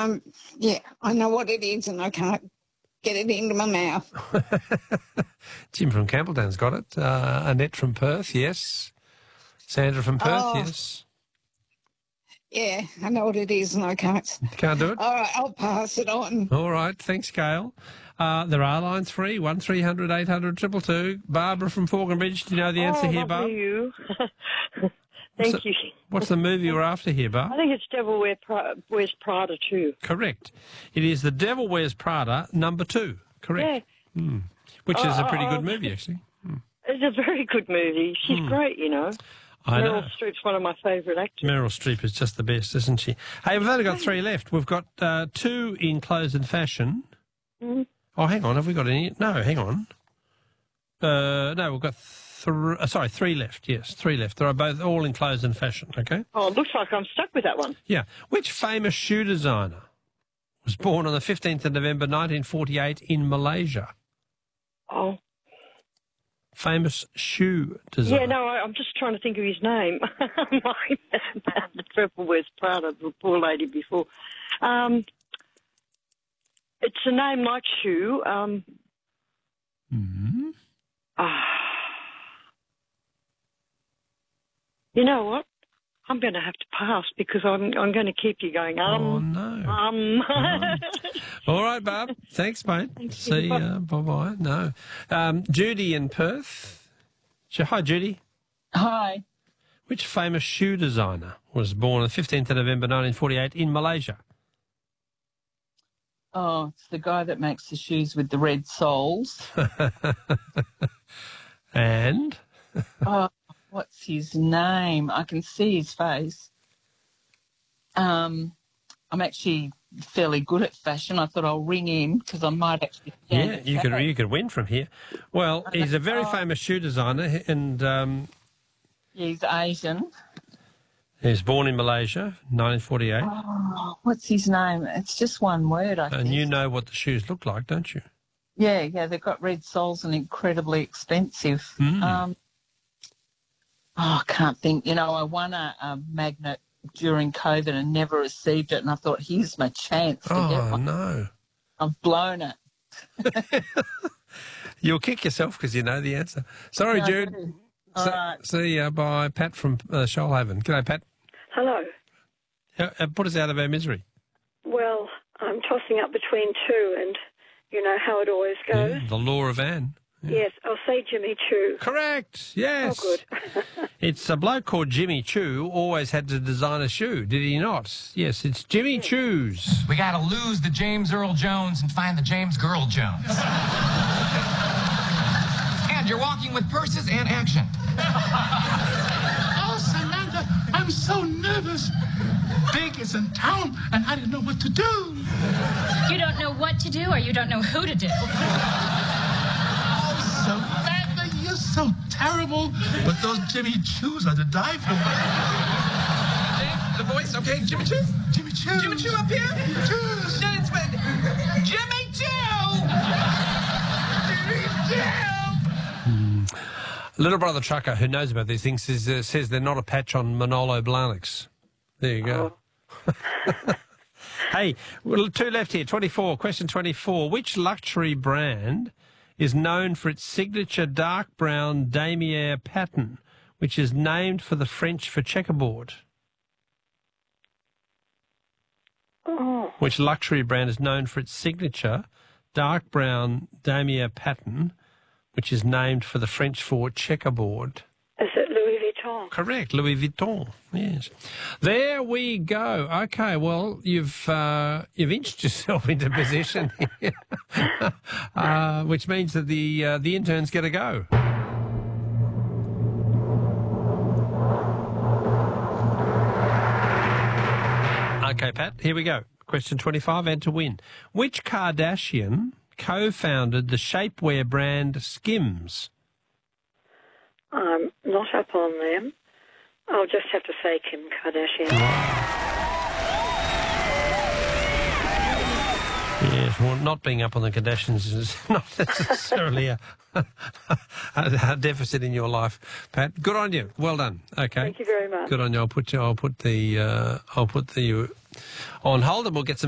Yeah, I know what it is and I can't get it into my mouth. Jim from Campbelltown's got it. Annette from Perth, yes. Sandra from Perth, yes. Yeah, I know what it is and I can't. Can't do it? All right, I'll pass it on. All right, thanks, Gail. There are lines free, 1300 800 222. Barbara from Falconbridge, do you know the answer here, Barb? You. Thank you. What's the movie you're after here, Barb? I think it's Devil Wears Prada 2. Correct. It is The Devil Wears Prada #2. Correct. Yeah. Which is a pretty good movie, actually. It's a very good movie. She's great, you know. I know. Meryl Streep's one of my favourite actors. Meryl Streep is just the best, isn't she? Hey, we've only got 3 left. We've got 2 in clothes and fashion. Mm. Oh, hang on. Have we got any? No, hang on. No, we've got 3 left. Yes, 3 left. They're both all in clothes and fashion, okay? Oh, it looks like I'm stuck with that one. Yeah. Which famous shoe designer was born on the 15th of November 1948 in Malaysia? Oh. Famous shoe designer. Yeah, no, I'm just trying to think of his name. The Devil Wears Prada, the poor lady before. It's a name like shoe. You know what? I'm going to have to pass because I'm going to keep you going. Oh, no. All right, Barb. Thanks, mate. See you. Bye-bye. No. Judy in Perth. Hi, Judy. Hi. Which famous shoe designer was born on the 15th of November 1948 in Malaysia? Oh, it's the guy that makes the shoes with the red soles. And? What's his name? I can see his face. I'm actually fairly good at fashion. I thought I'll ring in because I might actually... Yeah, you could win from here. Well, he's a very famous shoe designer and... he's Asian. He was born in Malaysia, 1948. Oh, what's his name? It's just one word, I think. And you know what the shoes look like, don't you? Yeah, they've got red soles and incredibly expensive. I can't think. You know, I won a magnet during COVID and never received it, and I thought, here's my chance to get one. Oh, no. I've blown it. You'll kick yourself because you know the answer. Sorry, No, Jude. All right. See you. Bye. Pat from Shoalhaven. G'day, Pat. Hello. Put us out of our misery. Well, I'm tossing up between 2 and you know how it always goes. Yeah, the law of Anne. Yeah. Yes, I'll say Jimmy Choo. Correct, yes. Oh, good. It's a bloke called Jimmy Choo, always had to design a shoe, did he not? Yes, it's Jimmy Choo's. We got to lose the James Earl Jones and find the James Girl Jones. And you're walking with purses and action. Oh, Samantha, I'm so nervous. Big is in town, and I didn't know what to do. You don't know what to do, or you don't know who to do. Samantha, you're so terrible. But those Jimmy Choos are to die for. The voice, okay? Jimmy Choo? Jimmy Choo. Jimmy Choo up here? Jimmy Choos. No, it's with Jimmy Choo! Jimmy Choo! Little brother trucker who knows about these things says they're not a patch on Manolo Blahniks. There you go. Hey, well, 2 left here. 24. Question 24. Which luxury brand is known for its signature dark brown damier pattern, which is named for the French for checkerboard? Oh. Which luxury brand is known for its signature dark brown damier pattern, which is named for the French for checkerboard? Is it Louis Vuitton? Correct, Louis Vuitton. Yes. There we go. Okay, well, you've inched yourself into position here, which means that the interns get a go. Okay, Pat, here we go. Question 25, and to win. Which Kardashian co-founded the shapewear brand Skims? I'm not up on them. I'll just have to say Kim Kardashian. Yes, well, not being up on the Kardashians is not necessarily a deficit in your life, Pat. Good on you. Well done. Okay. Thank you very much. Good on you. I'll put you on hold, and we'll get some